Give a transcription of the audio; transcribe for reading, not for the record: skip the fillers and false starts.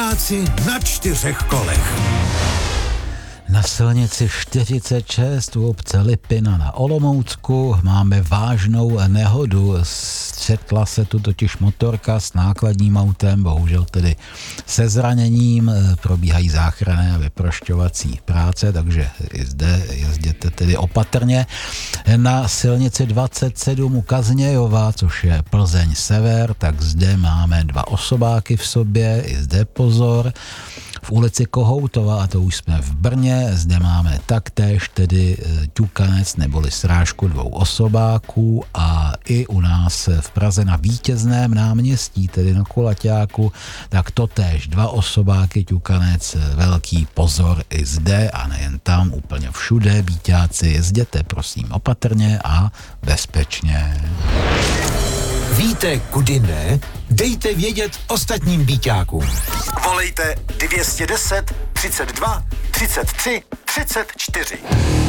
Byťáci na 4 kolech. Na silnici 46 u obce Lipina na Olomoucku máme vážnou nehodu. Střetla se tu totiž motorka s nákladním autem, bohužel tedy se zraněním. Probíhají záchranné a vyprošťovací práce, takže i zde jezděte tedy opatrně. Na silnici 27 u Kaznějova, což je Plzeň sever, tak zde máme 2 osobáky v sobě, i zde pozor. V ulici Kohoutova, a to už jsme v Brně, zde máme taktéž tedy ťukanec neboli srážku 2 osobáků a i u nás v Praze na Vítězném náměstí, tedy na Kulaťáku, tak totéž 2 osobáky, ťukanec, velký pozor i zde a nejen tam, úplně všude. Byťáci, jezděte prosím opatrně a bezpečně. Víte, kudy ne? Dejte vědět ostatním byťákům. Volejte 210 32 33 34.